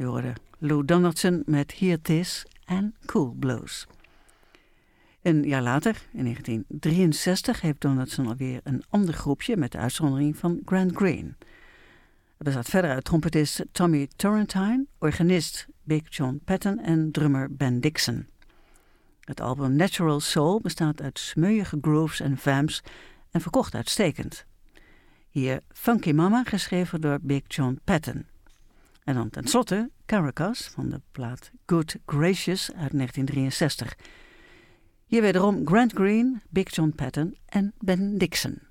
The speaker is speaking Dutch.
U hoorde Lou Donaldson met Here It Is en Cool Blues. Een jaar later, in 1963, heeft Donaldson alweer een ander groepje met de uitzondering van Grant Green. Het bestaat verder uit trompetist Tommy Turrentine, organist Big John Patton en drummer Ben Dixon. Het album Natural Soul bestaat uit smeuïge grooves en vamps en verkocht uitstekend. Hier Funky Mama, geschreven door Big John Patton. En dan tenslotte Caracas van de plaat Good Gracious uit 1963. Hier wederom Grant Green, Big John Patton en Ben Dixon.